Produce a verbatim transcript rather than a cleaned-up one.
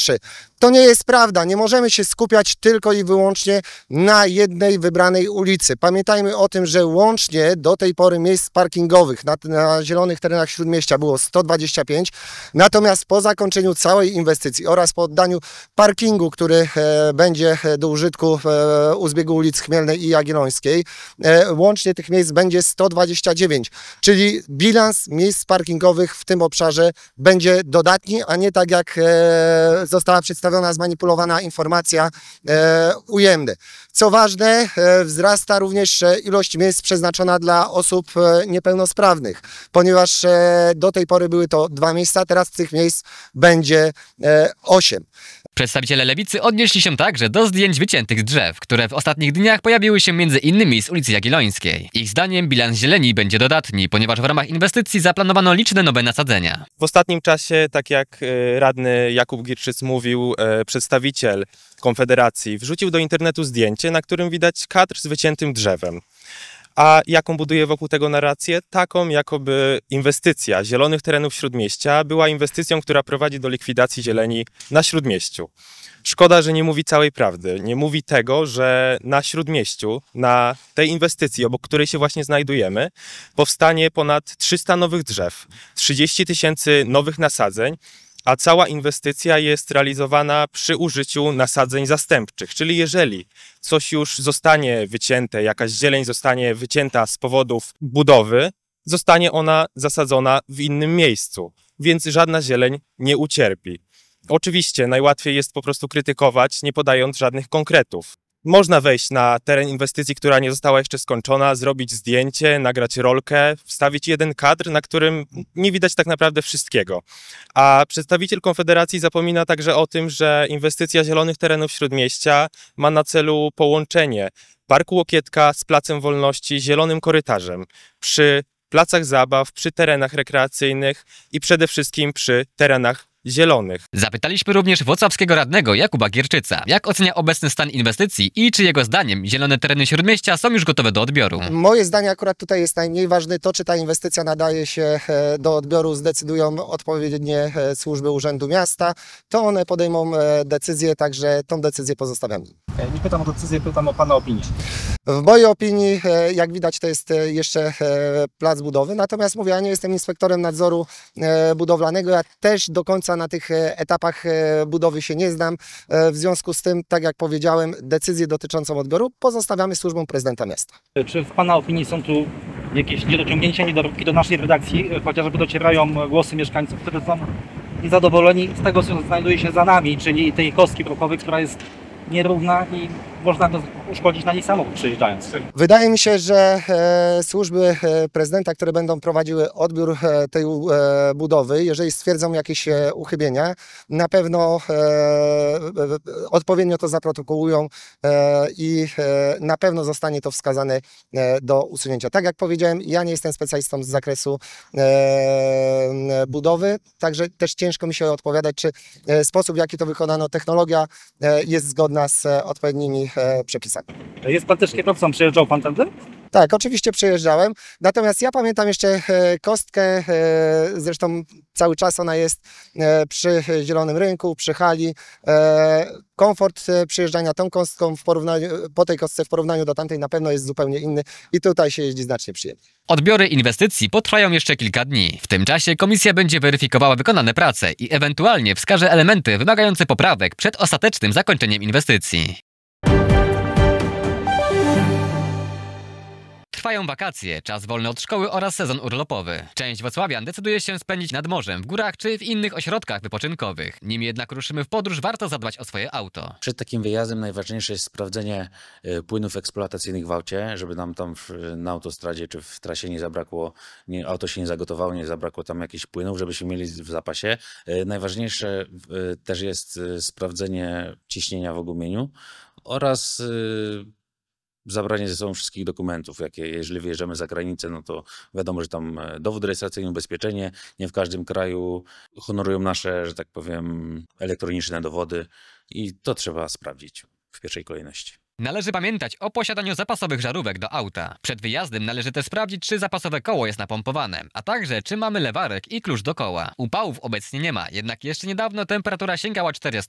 trzy. To nie jest prawda, nie możemy się skupiać tylko i wyłącznie na jednej wybranej ulicy. Pamiętajmy o tym, że łącznie do tej pory miejsc parkingowych na, na zielonych terenach Śródmieścia było sto dwadzieścia pięć, natomiast po zakończeniu całej inwestycji oraz po oddaniu parkingu, który e, będzie do użytku e, u zbiegu ulic Chmielnej i Jagiellońskiej, e, łącznie tych miejsc będzie sto dwadzieścia dziewięć, czyli bilans miejsc parkingowych w tym obszarze będzie dodatni, a nie tak jak e, została przedstawiona zmanipulowana informacja e, ujemny. Co ważne, e, wzrasta również ilość miejsc przeznaczona dla osób e, niepełnosprawnych, ponieważ e, do tej pory były to dwa miejsca, teraz tych miejsc będzie e, osiem. Przedstawiciele Lewicy odnieśli się także do zdjęć wyciętych drzew, które w ostatnich dniach pojawiły się między innymi z ulicy Jagiellońskiej. Ich zdaniem bilans zieleni będzie dodatni, ponieważ w ramach inwestycji zaplanowano liczne nowe nasadzenia. W ostatnim czasie, tak jak radny Jakub Gierczyc mówił, przedstawiciel Konfederacji wrzucił do internetu zdjęcie, na którym widać kadr z wyciętym drzewem. A jaką buduje wokół tego narrację? Taką, jakoby inwestycja zielonych terenów Śródmieścia była inwestycją, która prowadzi do likwidacji zieleni na Śródmieściu. Szkoda, że nie mówi całej prawdy. Nie mówi tego, że na Śródmieściu, na tej inwestycji, obok której się właśnie znajdujemy, powstanie ponad trzysta nowych drzew, trzydzieści tysięcy nowych nasadzeń, a cała inwestycja jest realizowana przy użyciu nasadzeń zastępczych. Czyli jeżeli coś już zostanie wycięte, jakaś zieleń zostanie wycięta z powodów budowy, zostanie ona zasadzona w innym miejscu, więc żadna zieleń nie ucierpi. Oczywiście najłatwiej jest po prostu krytykować, nie podając żadnych konkretów. Można wejść na teren inwestycji, która nie została jeszcze skończona, zrobić zdjęcie, nagrać rolkę, wstawić jeden kadr, na którym nie widać tak naprawdę wszystkiego. A przedstawiciel Konfederacji zapomina także o tym, że inwestycja zielonych terenów Śródmieścia ma na celu połączenie Parku Łokietka z Placem Wolności zielonym korytarzem przy placach zabaw, przy terenach rekreacyjnych i przede wszystkim przy terenach zielonych. Zapytaliśmy również włocławskiego radnego Jakuba Gierczyca, jak ocenia obecny stan inwestycji i czy jego zdaniem zielone tereny Śródmieścia są już gotowe do odbioru. Moje zdanie akurat tutaj jest najmniej ważne. To, czy ta inwestycja nadaje się do odbioru, zdecydują odpowiednie służby Urzędu Miasta. To one podejmą decyzję, także tą decyzję pozostawiam. Nie pytam o decyzję, pytam o Pana opinię. W mojej opinii, jak widać, to jest jeszcze plac budowy, natomiast mówię, ja nie jestem inspektorem nadzoru budowlanego, ja też do końca na tych etapach budowy się nie znam. W związku z tym, tak jak powiedziałem, decyzję dotyczącą odbioru pozostawiamy służbom prezydenta miasta. Czy w Pana opinii są tu jakieś niedociągnięcia, niedoróbki do naszej redakcji? Chociażby docierają głosy mieszkańców, którzy są niezadowoleni z tego, co znajduje się za nami, czyli tej kostki brukowej, która jest nierówna i można uszkodzić na niej samochód przejeżdżając. Wydaje mi się, że e, służby e, prezydenta, które będą prowadziły odbiór e, tej e, budowy, jeżeli stwierdzą jakieś e, uchybienia, na pewno e, e, odpowiednio to zaprotokołują e, i e, na pewno zostanie to wskazane e, do usunięcia. Tak jak powiedziałem, ja nie jestem specjalistą z zakresu e, budowy, także też ciężko mi się odpowiadać, czy e, sposób, w jaki to wykonano, technologia e, jest zgodna z e, odpowiednimi przepisami. Jest Pan też kierowcą, przejeżdżał Pan tędy? Tak, oczywiście przejeżdżałem, natomiast ja pamiętam jeszcze kostkę, zresztą cały czas ona jest przy Zielonym Rynku, przy hali. Komfort przyjeżdżania tą kostką w porównaniu, po tej kostce w porównaniu do tamtej na pewno jest zupełnie inny i tutaj się jeździ znacznie przyjemniej. Odbiory inwestycji potrwają jeszcze kilka dni. W tym czasie komisja będzie weryfikowała wykonane prace i ewentualnie wskaże elementy wymagające poprawek przed ostatecznym zakończeniem inwestycji. Trwają wakacje, czas wolny od szkoły oraz sezon urlopowy. Część włocławian decyduje się spędzić nad morzem, w górach czy w innych ośrodkach wypoczynkowych. Nim jednak ruszymy w podróż, warto zadbać o swoje auto. Przed takim wyjazdem najważniejsze jest sprawdzenie płynów eksploatacyjnych w aucie, żeby nam tam w, na autostradzie czy w trasie nie zabrakło, nie, auto się nie zagotowało, nie zabrakło tam jakichś płynów, żebyśmy mieli w zapasie. Najważniejsze też jest sprawdzenie ciśnienia w ogumieniu oraz zabranie ze sobą wszystkich dokumentów, jakie, jeżeli wyjeżdżamy za granicę, no to wiadomo, że tam dowód rejestracyjny, ubezpieczenie, nie w każdym kraju honorują nasze, że tak powiem, elektroniczne dowody i to trzeba sprawdzić w pierwszej kolejności. Należy pamiętać o posiadaniu zapasowych żarówek do auta. Przed wyjazdem należy też sprawdzić, czy zapasowe koło jest napompowane, a także czy mamy lewarek i klucz do koła. Upałów obecnie nie ma, jednak jeszcze niedawno temperatura sięgała czterdziestu